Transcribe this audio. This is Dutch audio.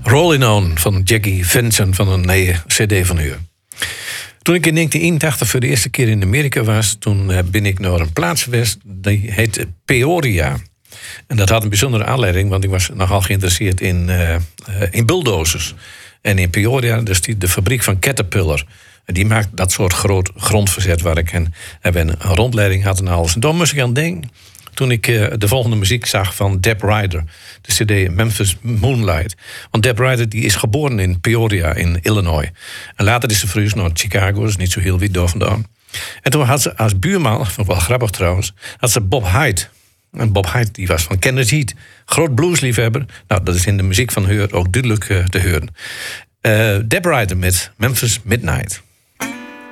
Rollin' On van Jackie Vincent van een nieuwe cd van u. Toen ik in 1981 voor de eerste keer in Amerika was, toen ben ik naar een plaats geweest, die heet Peoria. En dat had een bijzondere aanleiding, want ik was nogal geïnteresseerd in bulldozers. En in Peoria, dus de fabriek van Caterpillar. En die maakt dat soort groot grondverzet waar ik een rondleiding had en alles. En dan moest ik aan denken, toen ik de volgende muziek zag van Deb Ryder, de cd Memphis Moonlight. Want Deb Ryder die is geboren in Peoria in Illinois. En later is ze verhuisd naar Chicago, dus niet zo heel wit door vandaan. En toen had ze als buurman, nog wel grappig trouwens, had ze Bob Hyde. En Bob Hyde die was van Kenneth Heat, groot bluesliefhebber. Nou, dat is in de muziek van haar ook duidelijk te horen. Deb Ryder met Memphis Midnight.